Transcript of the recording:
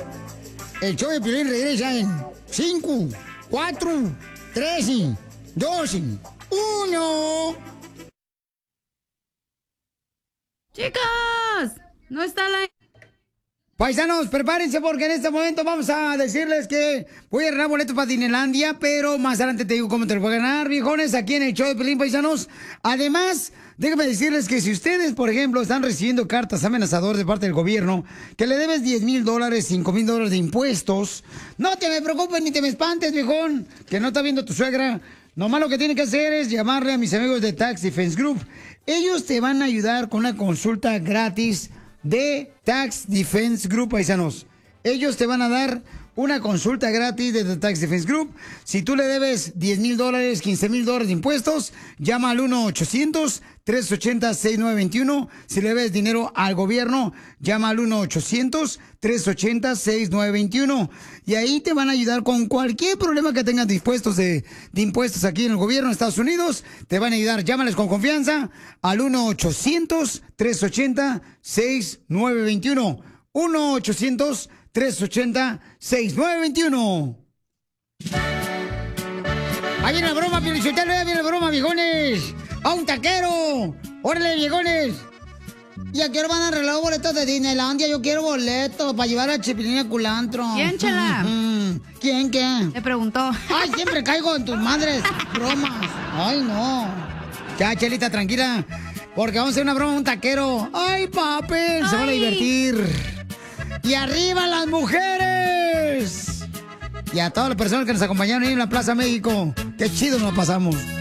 El show de Piolín regresa en 5, 4, 3, 2, 1. Chicos, no está la... Paisanos, prepárense porque en este momento vamos a decirles que voy a ganar boletos para Disneylandia, pero más adelante te digo cómo te lo voy a ganar, viejones, aquí en el show de Piolín, paisanos. Además, déjenme decirles que si ustedes, por ejemplo, están recibiendo cartas amenazadoras de parte del gobierno, que le debes $10,000, $5,000 de impuestos, no te me preocupes ni te me espantes, viejón, que no está viendo tu suegra. Nomás lo que tienen que hacer es llamarle a mis amigos de Tax Defense Group. Ellos te van a ayudar con una consulta gratis de Tax Defense Group, paisanos. Ellos te van a dar una consulta gratis de The Tax Defense Group. Si tú le debes $10,000, $15,000 de impuestos, llama al 1-800-380-6921. Si le debes dinero al gobierno, llama al 1-800-380-6921. Y ahí te van a ayudar con cualquier problema que tengas de impuestos aquí en el gobierno de Estados Unidos. Te van a ayudar. Llámales con confianza al 1-800-380-6921. 1-800-380-6921. Ahí viene la broma, Piolichotelo, ahí viene la broma, viejones. ¡A un taquero! ¡Órale, viejones! ¿Y a qué hora van a arreglar los boletos de Disneylandia? Yo quiero boletos para llevar a Chipilín Culantro. ¿Quién, Chela? ¿Quién, qué? Me preguntó. ¡Ay, siempre caigo en tus madres bromas! ¡Ay, no! Ya, Chelita, tranquila. Porque vamos a hacer una broma a un taquero. ¡Ay, papel! Se van a divertir. ¡Y arriba las mujeres! Y a todas las personas que nos acompañaron ahí en la Plaza México. ¡Qué chido nos pasamos!